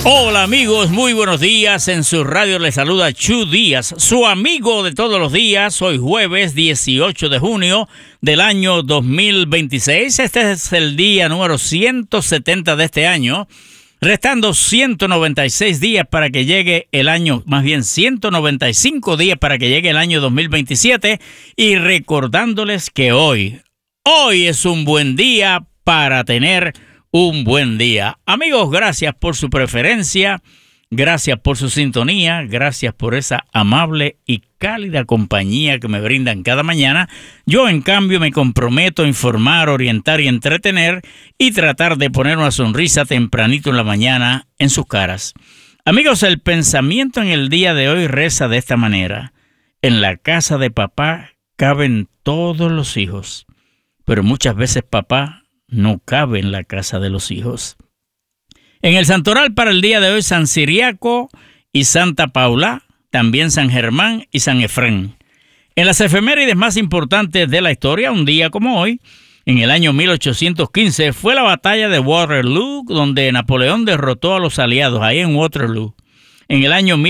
Hola amigos, muy buenos días. En su radio les saluda Chu Díaz, su amigo de todos los días. Hoy jueves 18 de junio del año 2026. Este es el día número 170 de este año. Restando 196 días para que llegue el año, más bien 195 días para que llegue el año 2027. Y recordándoles que hoy es un buen día para tener un buen día. Amigos, gracias por su preferencia, gracias por su sintonía, gracias por esa amable y cálida compañía que me brindan cada mañana. Yo, en cambio, me comprometo a informar, orientar y entretener y tratar de poner una sonrisa tempranito en la mañana en sus caras. Amigos, el pensamiento en el día de hoy reza de esta manera: en la casa de papá caben todos los hijos, pero muchas veces papá no cabe en la casa de los hijos. En el santoral para el día de hoy, San Ciriaco y Santa Paula, también San Germán y San Efrén. En las efemérides más importantes de la historia, un día como hoy, en el año 1815, fue la batalla de Waterloo, donde Napoleón derrotó a los aliados, ahí en Waterloo. En el año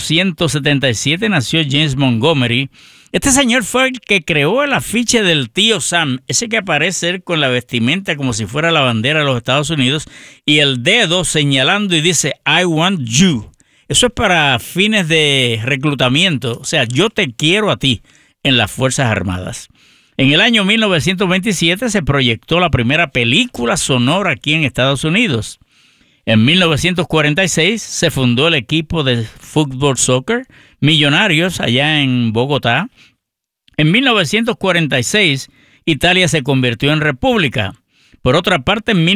1877 nació James Montgomery. Este señor fue el que creó el afiche del tío Sam, ese que aparece con la vestimenta como si fuera la bandera de los Estados Unidos y el dedo señalando y dice I want you. Eso es para fines de reclutamiento, o sea, yo te quiero a ti en las Fuerzas Armadas. En el año 1927 se proyectó la primera película sonora aquí en Estados Unidos. En 1946 se fundó el equipo de fútbol soccer Millonarios allá en Bogotá. En 1946 Italia se convirtió en república. Por otra parte, en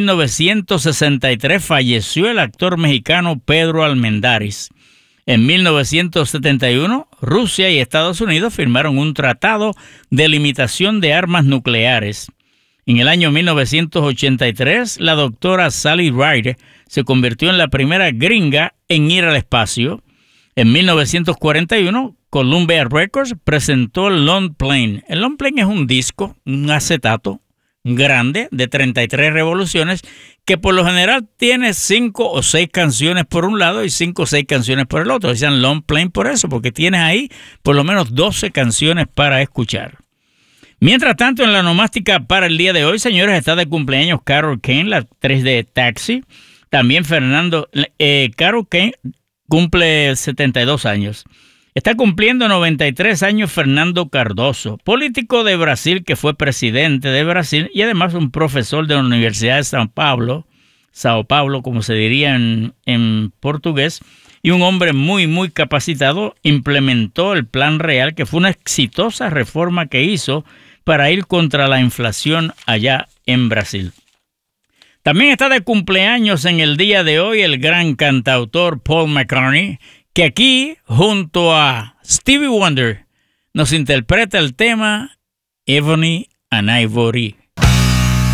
1963 falleció el actor mexicano Pedro Almendáriz. En 1971 Rusia y Estados Unidos firmaron un tratado de limitación de armas nucleares. En el año 1983, la doctora Sally Ride se convirtió en la primera gringa en ir al espacio. En 1941, Columbia Records presentó el Long Plane. El Long Plane es un disco, un acetato grande de 33 revoluciones que por lo general tiene 5 o 6 canciones por un lado y 5 o 6 canciones por el otro. Dicen Long Plane por eso, porque tienes ahí por lo menos 12 canciones para escuchar. Mientras tanto, en la nomástica para el día de hoy, señores, está de cumpleaños Carol Kane, la actriz de Taxi. También Carol Kane cumple 72 años. Está cumpliendo 93 años Fernando Cardoso, político de Brasil que fue presidente de Brasil y además un profesor de la Universidad de Sao Paulo, como se diría en portugués, y un hombre muy, muy capacitado. Implementó el Plan Real, que fue una exitosa reforma que hizo para ir contra la inflación allá en Brasil. También está de cumpleaños en el día de hoy el gran cantautor Paul McCartney, que aquí, junto a Stevie Wonder, nos interpreta el tema Ebony and Ivory.